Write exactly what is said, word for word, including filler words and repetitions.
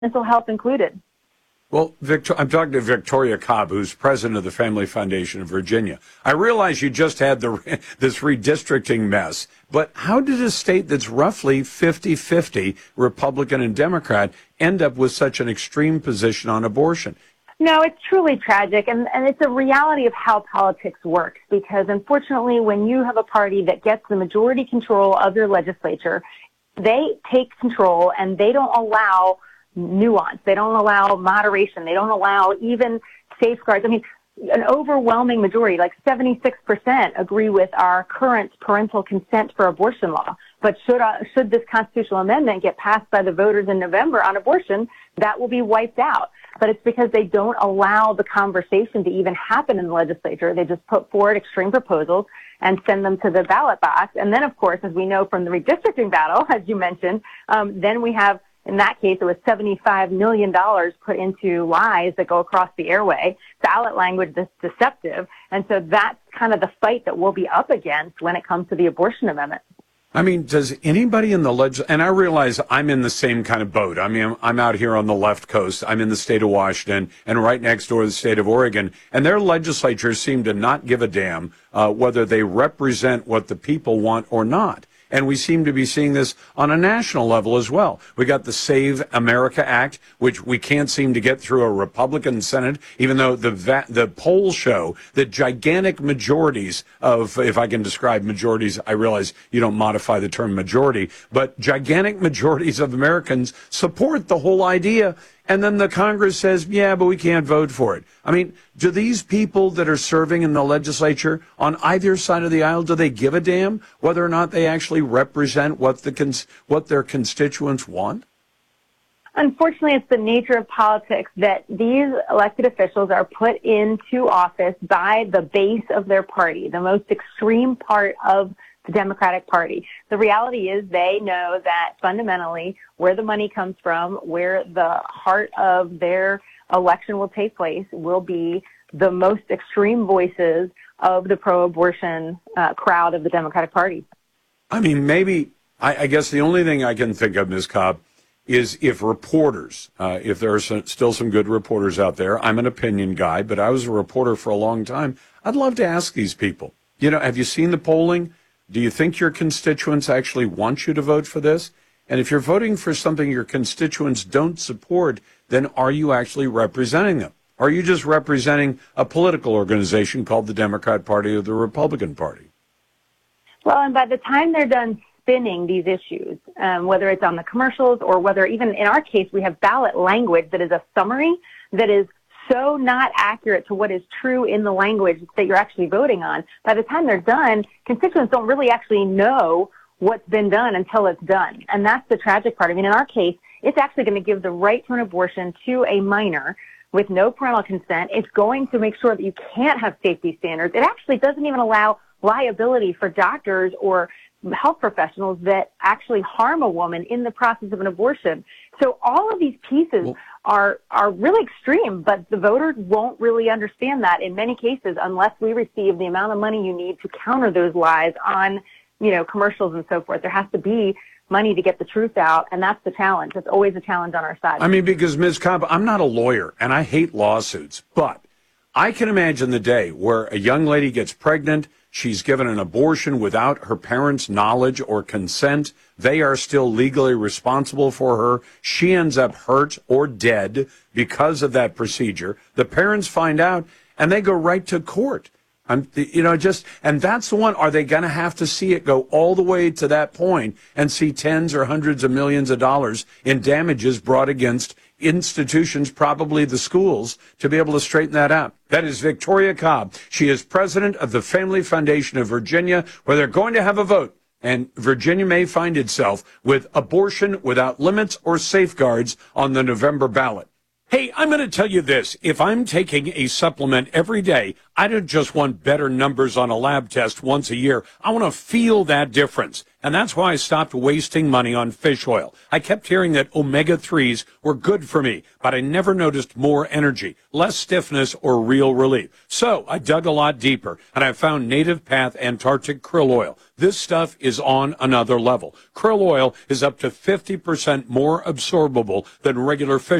mental health included. Well, Victor, I'm talking to Victoria Cobb, who's president of the Family Foundation of Virginia. I realize you just had the this redistricting mess, but how did a state that's roughly fifty-fifty Republican and Democrat end up with such an extreme position on abortion? No, it's truly tragic, and, and it's a reality of how politics works, because unfortunately, when you have a party that gets the majority control of your legislature, they take control and they don't allow nuance. They don't allow moderation. They don't allow even safeguards. I mean, an overwhelming majority, like seventy-six percent, agree with our current parental consent for abortion law. But should uh, should this constitutional amendment get passed by the voters in November on abortion, that will be wiped out. But it's because they don't allow the conversation to even happen in the legislature. They just put forward extreme proposals and send them to the ballot box. And then, of course, as we know from the redistricting battle, as you mentioned, um, then we have, in that case, it was seventy-five million dollars put into lies that go across the airway, ballot language that's deceptive. And so that's kind of the fight that we'll be up against when it comes to the abortion amendment. I mean, does anybody in the leg, and I realize I'm in the same kind of boat. I mean, I'm out here on the left coast. I'm in the state of Washington and right next door to the state of Oregon. And their legislatures seem to not give a damn uh, whether they represent what the people want or not. And we seem to be seeing this on a national level as well. We got the Save America Act, which we can't seem to get through a Republican Senate, even though the va- the polls show that gigantic majorities of, if I can describe majorities, I realize you don't modify the term majority, but gigantic majorities of Americans support the whole idea. And then the Congress says, yeah, but we can't vote for it. I mean, do these people that are serving in the legislature on either side of the aisle, do they give a damn whether or not they actually represent what the cons- what their constituents want? Unfortunately, it's the nature of politics that these elected officials are put into office by the base of their party, the most extreme part of the Democratic Party. The reality is they know that fundamentally where the money comes from, where the heart of their election will take place, will be the most extreme voices of the pro-abortion uh, crowd of the Democratic Party. I mean, maybe, I, I guess the only thing I can think of, Miz Cobb, is if reporters, uh, if there are some, still some good reporters out there, I'm an opinion guy, but I was a reporter for a long time, I'd love to ask these people, you know, have you seen the polling? Do you think your constituents actually want you to vote for this? And if you're voting for something your constituents don't support, then are you actually representing them? Are you just representing a political organization called the Democrat Party or the Republican Party? Well, and by the time they're done spinning these issues, um, whether it's on the commercials or whether even in our case we have ballot language that is a summary that is so not accurate to what is true in the language that you're actually voting on, by the time they're done, constituents don't really actually know what's been done until it's done. And that's the tragic part. I mean, in our case, it's actually going to give the right to an abortion to a minor with no parental consent. It's going to make sure that you can't have safety standards. It actually doesn't even allow liability for doctors or health professionals that actually harm a woman in the process of an abortion. So all of these pieces well, are are really extreme, but the voters won't really understand that in many cases unless we receive the amount of money you need to counter those lies on, you know, commercials and so forth. There has to be money to get the truth out, and that's the challenge. It's always a challenge on our side. I mean, because, Miz Cobb, I'm not a lawyer, and I hate lawsuits, but I can imagine the day where a young lady gets pregnant, she's given an abortion without her parents' knowledge or consent. They are still legally responsible for her. She ends up hurt or dead because of that procedure. The parents find out, and they go right to court. I'm, you know, just, and that's the one. Are they going to have to see it go all the way to that point and see tens or hundreds of millions of dollars in damages brought against institutions, probably the schools, to be able to straighten that out? That is Victoria Cobb. She is president of the Family Foundation of Virginia, where they're going to have a vote. And Virginia may find itself with abortion without limits or safeguards on the November ballot. Hey, I'm going to tell you this. If I'm taking a supplement every day, I don't just want better numbers on a lab test once a year. I want to feel that difference. And that's why I stopped wasting money on fish oil. I kept hearing that omega threes were good for me, but I never noticed more energy, less stiffness, or real relief. So I dug a lot deeper, and I found Native Path Antarctic Krill Oil. This stuff is on another level. Krill oil is up to fifty percent more absorbable than regular fish